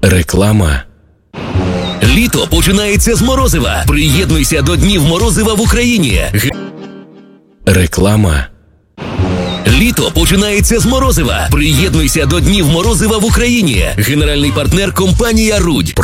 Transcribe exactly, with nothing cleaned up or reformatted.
Реклама. Літо починається з морозива. Приєднуйся до Днів морозива в Україні. Г... Реклама. Літо починається з морозива. Приєднуйся до Днів морозива в Україні. Генеральний партнер – компанія «Рудь».